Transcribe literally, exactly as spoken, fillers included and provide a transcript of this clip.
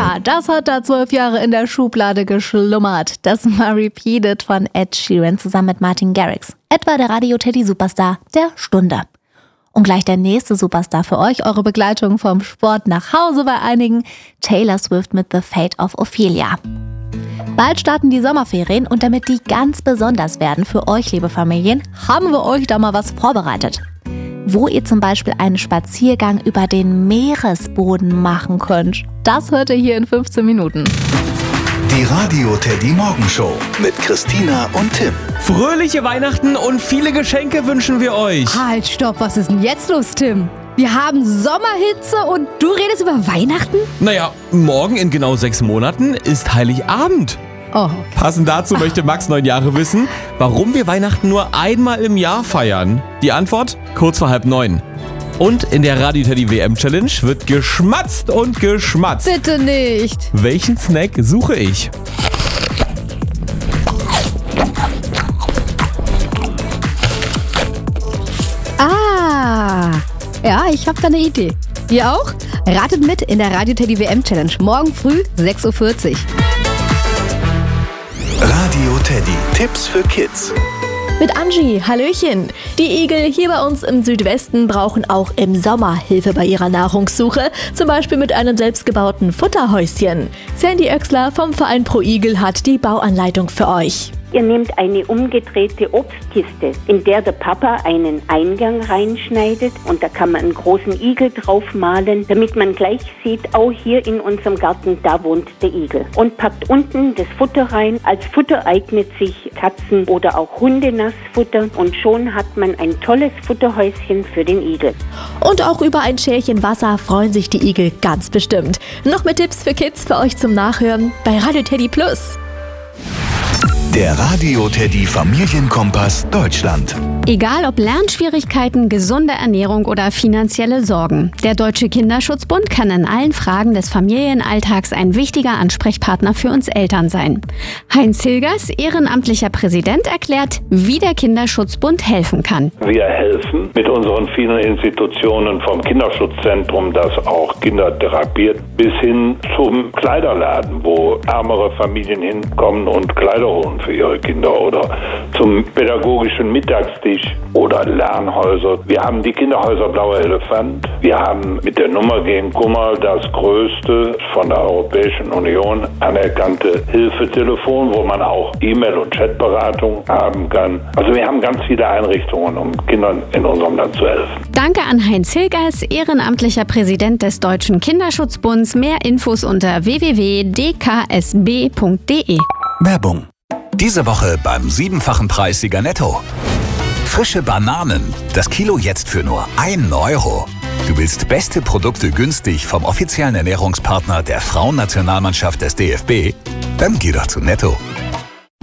Ja, das hat da zwölf Jahre in der Schublade geschlummert. Das war Repeated von Ed Sheeran zusammen mit Martin Garrix. Etwa der Radio-Teddy-Superstar der Stunde. Und gleich der nächste Superstar für euch, eure Begleitung vom Sport nach Hause bei einigen, Taylor Swift mit The Fate of Ophelia. Bald starten die Sommerferien und damit die ganz besonders werden für euch, liebe Familien, haben wir euch da mal was vorbereitet. Wo ihr zum Beispiel einen Spaziergang über den Meeresboden machen könnt. Das hört ihr hier in fünfzehn Minuten. Die Radio-Teddy-Morgenshow mit Christina und Tim. Fröhliche Weihnachten und viele Geschenke wünschen wir euch. Halt, stopp, was ist denn jetzt los, Tim? Wir haben Sommerhitze und du redest über Weihnachten? Naja, morgen in genau sechs Monaten ist Heiligabend. Oh, okay. Passend dazu möchte Max neun Jahre wissen, warum wir Weihnachten nur einmal im Jahr feiern. Die Antwort kurz vor halb neun. Und in der Radio-Teddy-W M-Challenge wird geschmatzt und geschmatzt. Bitte nicht. Welchen Snack suche ich? Ah, ja, ich habe da eine Idee. Ihr auch? Ratet mit in der Radio-Teddy-W M-Challenge. Morgen früh sechs Uhr vierzig. Radio Teddy. Tipps für Kids. Mit Angie, Hallöchen. Die Igel hier bei uns im Südwesten brauchen auch im Sommer Hilfe bei ihrer Nahrungssuche, zum Beispiel mit einem selbstgebauten Futterhäuschen. Sandy Oechsler vom Verein Pro Igel hat die Bauanleitung für euch. Ihr nehmt eine umgedrehte Obstkiste, in der der Papa einen Eingang reinschneidet und da kann man einen großen Igel drauf malen, damit man gleich sieht, oh, hier in unserem Garten, da wohnt der Igel. Und packt unten das Futter rein. Als Futter eignet sich Katzen- oder auch Hundenassfutter und schon hat man ein tolles Futterhäuschen für den Igel. Und auch über ein Schälchen Wasser freuen sich die Igel ganz bestimmt. Noch mehr Tipps für Kids für euch zum Nachhören bei Radio Teddy Plus. Der Radio-Teddy Familienkompass Deutschland. Egal ob Lernschwierigkeiten, gesunde Ernährung oder finanzielle Sorgen. Der Deutsche Kinderschutzbund kann in allen Fragen des Familienalltags ein wichtiger Ansprechpartner für uns Eltern sein. Heinz Hilgers, ehrenamtlicher Präsident, erklärt, wie der Kinderschutzbund helfen kann. Wir helfen mit unseren vielen Institutionen vom Kinderschutzzentrum, das auch Kinder therapiert, bis hin zum Kleiderladen, wo ärmere Familien hinkommen und Kleider holen für ihre Kinder, oder zum pädagogischen Mittagstisch oder Lernhäuser. Wir haben die Kinderhäuser Blauer Elefant. Wir haben mit der Nummer gegen Kummer das größte von der Europäischen Union anerkannte Hilfetelefon, wo man auch E-Mail- und Chatberatung haben kann. Also wir haben ganz viele Einrichtungen, um Kindern in unserem Land zu helfen. Danke an Heinz Hilgers, ehrenamtlicher Präsident des Deutschen Kinderschutzbunds. Mehr Infos unter w w w punkt d k s b punkt d e. Werbung. Diese Woche beim siebenfachen Preissieger Netto. Frische Bananen. Das Kilo jetzt für nur ein Euro. Du willst beste Produkte günstig vom offiziellen Ernährungspartner der Frauennationalmannschaft des D F B? Dann geh doch zu Netto.